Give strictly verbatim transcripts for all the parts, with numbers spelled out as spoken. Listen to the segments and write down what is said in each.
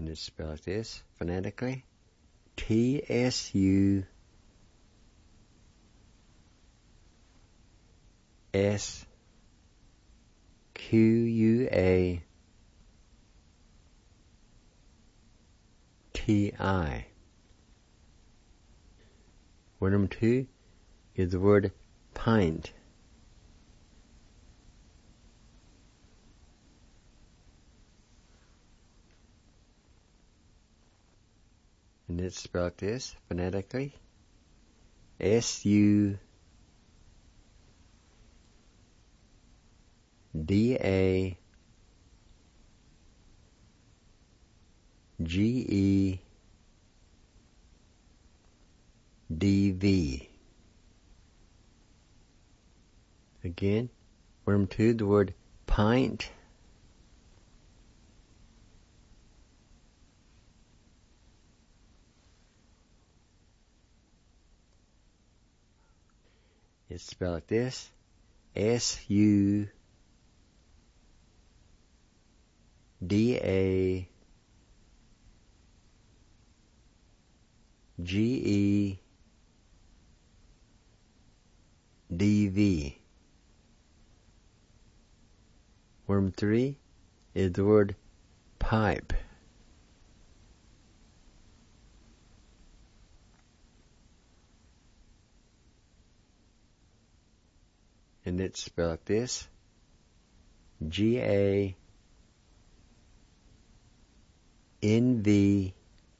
And it's spelled like this, phonetically. T S U S Q U A T I. Word number two is the word pint. And it's spelled like this, phonetically. S U D A G E D V. Again, word number two, the word pint. It's spelled like this, S U D A G E D V. Word number three is the word pipe. And it's spelled like this, G A N V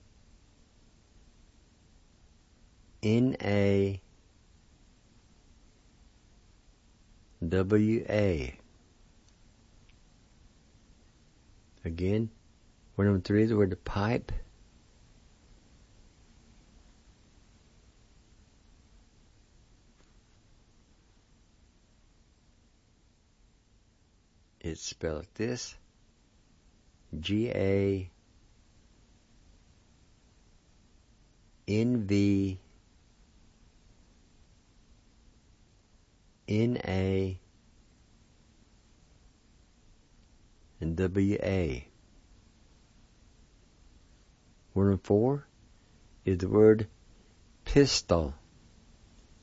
N A W A. Again, word number three is the word pipe. It's spelled like this, G A N V N A and W A. Word number four is the word pistol.